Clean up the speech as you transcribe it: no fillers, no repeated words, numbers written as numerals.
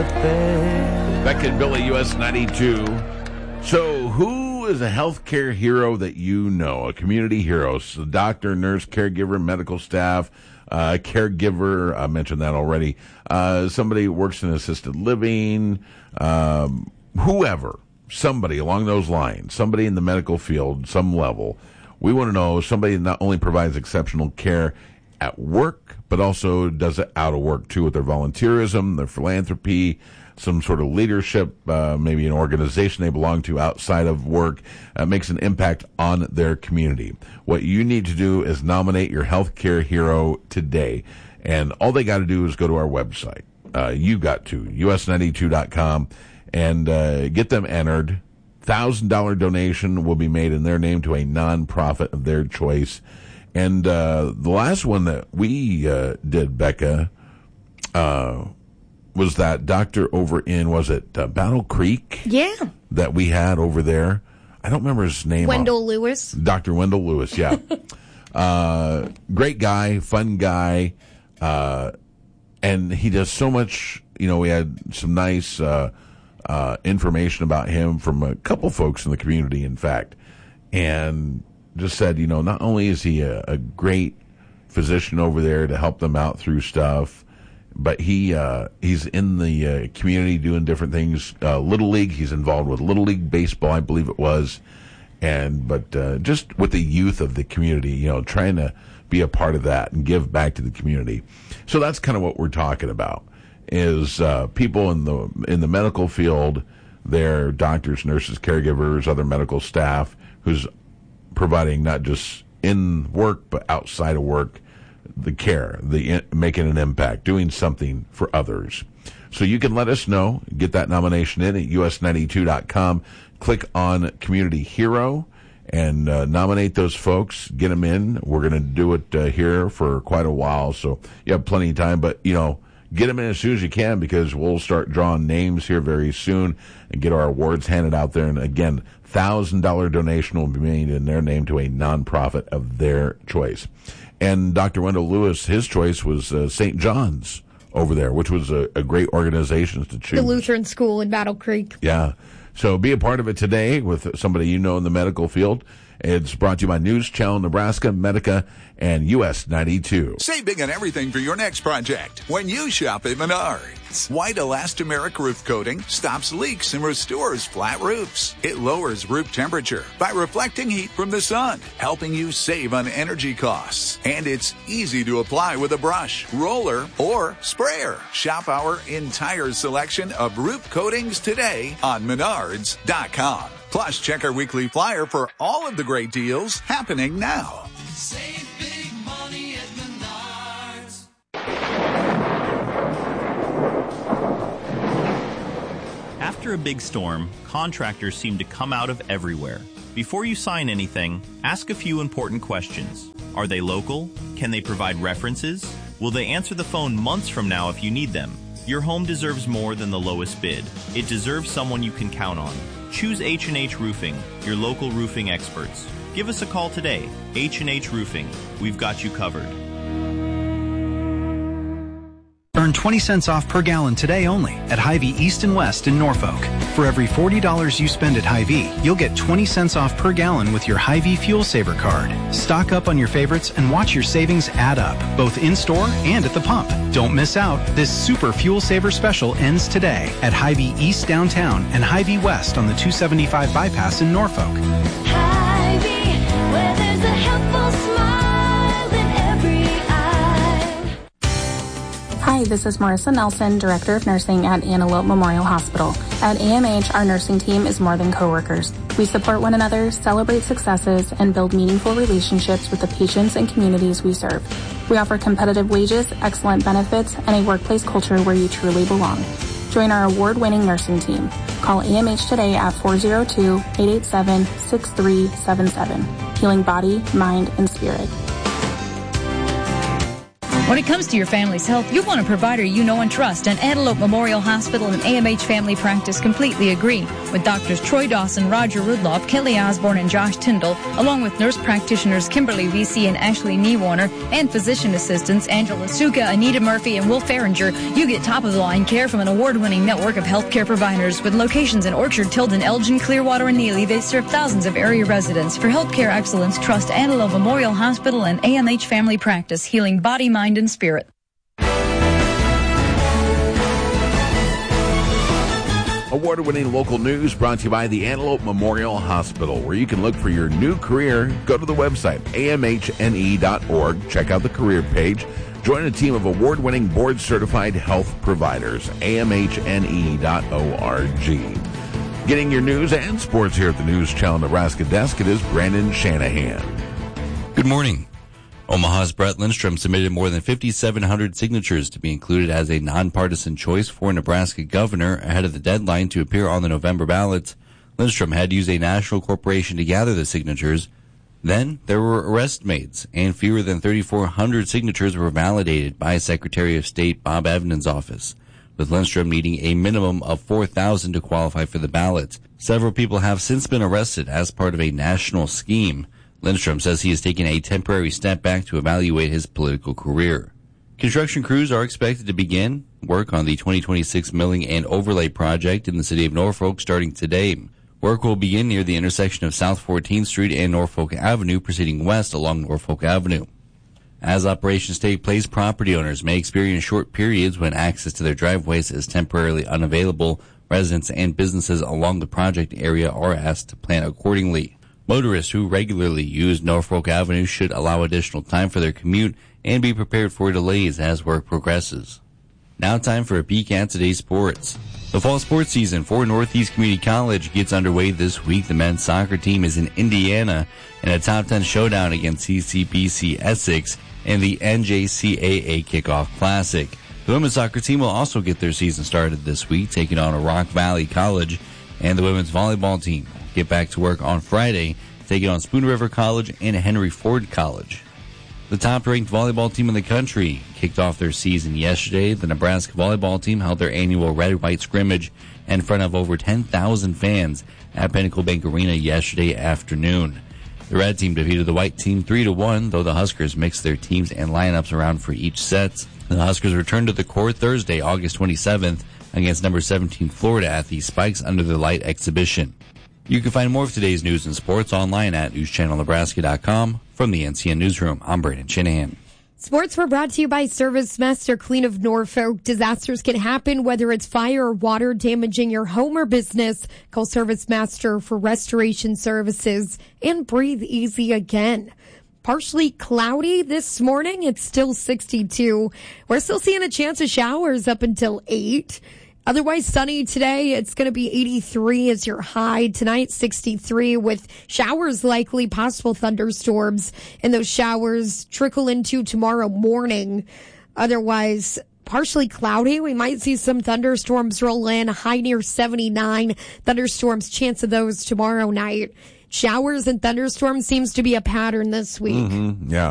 Back in Billy US 92. So who is a healthcare hero that you know? A community hero? So doctor, nurse, caregiver, medical staff, caregiver. I mentioned that already. Somebody who works in assisted living, whoever. Somebody along those lines. Somebody in the medical field, some level. We want to know somebody that not only provides exceptional care at work, but also does it out of work too with their volunteerism, their philanthropy, some sort of leadership, maybe an organization they belong to outside of work, makes an impact on their community. What you need to do is nominate your healthcare hero today. And all they got to do is go to our website. You got to, us92.com, and get them entered. $1,000 donation will be made in their name to a nonprofit of their choice. And the last one that we did, Becca, was that doctor over in, was it Battle Creek? Yeah. That we had over there. I don't remember his name. Wendell Lewis. Dr. Wendell Lewis, yeah. Great guy, fun guy. And he does so much, we had some nice information about him from a couple folks in the community, in fact. And just said, not only is he a great physician over there to help them out through stuff, but he's in the community doing different things. Little League, he's involved with Little League baseball, I believe it was, but just with the youth of the community, trying to be a part of that and give back to the community. So that's kind of what we're talking about. Is people in the medical field, they're doctors, nurses, caregivers, other medical staff who's providing not just in work but outside of work the care, making an impact, doing something for others. So you can let us know, get that nomination in at us92.com, click on Community Hero, and nominate those folks, get them in. We're going to do it here for quite a while, so you have plenty of time, but, get them in as soon as you can, because we'll start drawing names here very soon and get our awards handed out there. And again, $1,000 donation will be made in their name to a nonprofit of their choice. And Dr. Wendell Lewis, his choice was St. John's over there, which was a great organization to choose. The Lutheran School in Battle Creek. Yeah. So be a part of it today with somebody in the medical field. It's brought to you by News Channel Nebraska, Medica, and US 92. Save big on everything for your next project when you shop at Menards. White elastomeric roof coating stops leaks and restores flat roofs. It lowers roof temperature by reflecting heat from the sun, helping you save on energy costs. And it's easy to apply with a brush, roller, or sprayer. Shop our entire selection of roof coatings today on Menards.com. Plus, check our weekly flyer for all of the great deals happening now. Save big money at Menards. After a big storm, contractors seem to come out of everywhere. Before you sign anything, ask a few important questions. Are they local? Can they provide references? Will they answer the phone months from now if you need them? Your home deserves more than the lowest bid. It deserves someone you can count on. Choose H&H Roofing, your local roofing experts. Give us a call today. H&H Roofing. We've got you covered. Earn 20 cents off per gallon today only at Hy-Vee East and West in Norfolk. For every $40 you spend at Hy-Vee, you'll get 20 cents off per gallon with your Hy-Vee Fuel Saver card. Stock up on your favorites and watch your savings add up, both in-store and at the pump. Don't miss out. This super Fuel Saver special ends today at Hy-Vee East downtown and Hy-Vee West on the 275 bypass in Norfolk. Hy-Vee, where there's a helpful smile in every eye. Hi, this is Marissa Nelson, Director of Nursing at Antelope Memorial Hospital. At AMH, our nursing team is more than coworkers. We support one another, celebrate successes, and build meaningful relationships with the patients and communities we serve. We offer competitive wages, excellent benefits, and a workplace culture where you truly belong. Join our award-winning nursing team. Call AMH today at 402-887-6377. Healing body, mind, and spirit. When it comes to your family's health, you want a provider you know and trust, and Antelope Memorial Hospital and AMH Family Practice completely agree. With doctors Troy Dawson, Roger Rudloff, Kelly Osborne, and Josh Tyndall, along with nurse practitioners Kimberly VC and Ashley Niewarner, and physician assistants Angela Suka, Anita Murphy, and Will Farringer, you get top-of-the-line care from an award-winning network of healthcare providers. With locations in Orchard, Tilden, Elgin, Clearwater, and Neely, they serve thousands of area residents. For healthcare excellence, trust Antelope Memorial Hospital and AMH Family Practice, healing body, mind, and spirit. Award-winning local news brought to you by the Antelope Memorial Hospital, where you can look for your new career. Go to the website, amhne.org. Check out the career page. Join a team of award-winning board-certified health providers, amhne.org. Getting your news and sports here at the News Channel Nebraska desk, it is Brandon Shanahan. Good morning. Omaha's Brett Lindstrom submitted more than 5,700 signatures to be included as a nonpartisan choice for Nebraska governor ahead of the deadline to appear on the November ballot. Lindstrom had to use a national corporation to gather the signatures. Then there were arrests made, and fewer than 3,400 signatures were validated by Secretary of State Bob Evanen's office, with Lindstrom needing a minimum of 4,000 to qualify for the ballot. Several people have since been arrested as part of a national scheme. Lindstrom says he has taken a temporary step back to evaluate his political career. Construction crews are expected to begin work on the 2026 milling and overlay project in the city of Norfolk starting today. Work will begin near the intersection of South 14th Street and Norfolk Avenue, proceeding west along Norfolk Avenue. As operations take place, property owners may experience short periods when access to their driveways is temporarily unavailable. Residents and businesses along the project area are asked to plan accordingly. Motorists who regularly use Norfolk Avenue should allow additional time for their commute and be prepared for delays as work progresses. Now time for a peek at today's sports. The fall sports season for Northeast Community College gets underway this week. The men's soccer team is in Indiana in a top 10 showdown against CCBC Essex in the NJCAA Kickoff Classic. The women's soccer team will also get their season started this week, taking on a Rock Valley College, and the women's volleyball team get back to work on Friday, taking on Spoon River College and Henry Ford College. The top-ranked volleyball team in the country kicked off their season yesterday. The Nebraska volleyball team held their annual red-white scrimmage in front of over 10,000 fans at Pinnacle Bank Arena yesterday afternoon. The red team defeated the white team 3-1, though the Huskers mixed their teams and lineups around for each set. The Huskers returned to the court Thursday, August 27th, against number 17 Florida at the Spikes Under the Light exhibition. You can find more of today's news and sports online at newschannelnebraska.com. From the NCN Newsroom, I'm Brandon Shanahan. Sports were brought to you by Service Master Clean of Norfolk. Disasters can happen whether it's fire or water damaging your home or business. Call Service Master for restoration services and breathe easy again. Partially cloudy this morning. It's still 62. We're still seeing a chance of showers up until 8. Otherwise sunny today. It's going to be 83 as your high. Tonight, 63 with showers likely, possible thunderstorms. And those showers trickle into tomorrow morning. Otherwise, partially cloudy. We might see some thunderstorms roll in. High near 79. Thunderstorms, chance of those tomorrow night. Showers and thunderstorms seems to be a pattern this week. Yeah.